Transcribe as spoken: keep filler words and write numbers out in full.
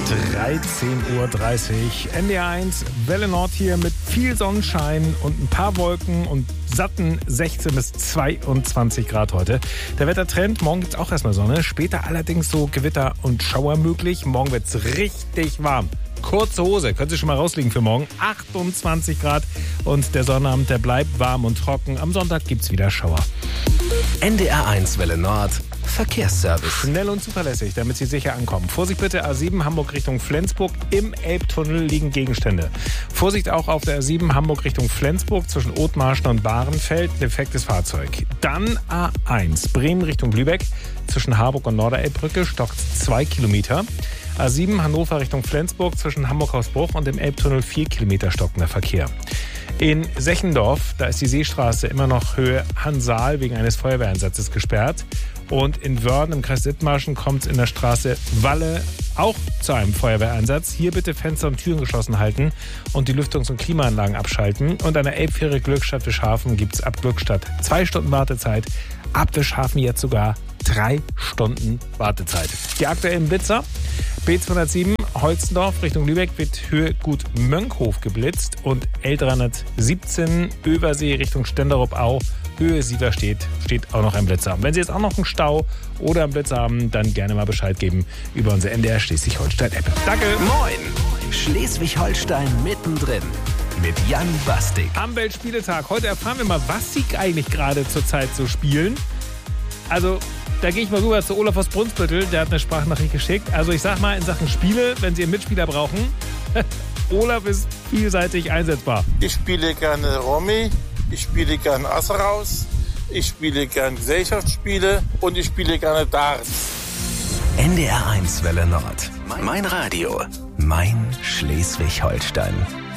dreizehn Uhr dreißig. N D R eins, Welle Nord hier mit viel Sonnenschein und ein paar Wolken und satten sechzehn bis zweiundzwanzig Grad heute. Der Wettertrend, morgen gibt es auch erstmal Sonne, später allerdings so Gewitter und Schauer möglich. Morgen wird es richtig warm. Kurze Hose, könnt ihr schon mal rauslegen für morgen. achtundzwanzig Grad und der Sonnabend, der bleibt warm und trocken. Am Sonntag gibt's wieder Schauer. N D R eins Welle Nord, Verkehrsservice. Schnell und zuverlässig, damit Sie sicher ankommen. Vorsicht bitte, A sieben Hamburg Richtung Flensburg. Im Elbtunnel liegen Gegenstände. Vorsicht auch auf der A sieben Hamburg Richtung Flensburg zwischen Othmarschen und Bahrenfeld. Defektes Fahrzeug. Dann A eins Bremen Richtung Lübeck. Zwischen Harburg und Norderelbbrücke stockt zwei Kilometer. A sieben Hannover Richtung Flensburg zwischen Hamburg-Hausbruch und dem Elbtunnel vier Kilometer stockender Verkehr. In Sechendorf, da ist die Seestraße immer noch Höhe Hansaal wegen eines Feuerwehreinsatzes gesperrt. Und in Wörden im Kreis Dithmarschen kommt es in der Straße Walle auch zu einem Feuerwehreinsatz. Hier bitte Fenster und Türen geschlossen halten und die Lüftungs- und Klimaanlagen abschalten. Und an der Elbfähre Glückstadt-Wischhafen gibt es ab Glückstadt zwei Stunden Wartezeit. Ab Wischhafen jetzt sogar drei Stunden Wartezeit. Die aktuellen Blitzer. B zweihundertsieben Holzendorf Richtung Lübeck wird Höhe Gut Mönkhof geblitzt und L dreihundertsiebzehn Översee Richtung Stenderup-Au Höhe Sieverstedt steht auch noch ein Blitzer. Und wenn Sie jetzt auch noch einen Stau oder einen Blitzer haben, dann gerne mal Bescheid geben über unsere N D R Schleswig-Holstein-App. Danke. Moin, Schleswig-Holstein mittendrin mit Jan Bastik. Am Weltspieletag. Heute erfahren wir mal, was Sie eigentlich gerade zurzeit so spielen. Also, da gehe ich mal rüber zu Olaf aus Brunsbüttel, der hat eine Sprachnachricht geschickt. Also ich sag mal in Sachen Spiele, wenn Sie einen Mitspieler brauchen, Olaf ist vielseitig einsetzbar. Ich spiele gerne Romy, ich spiele gerne Asseraus, ich spiele gerne Gesellschaftsspiele und ich spiele gerne Darts. N D R eins Welle Nord. Mein Radio. Mein Schleswig-Holstein.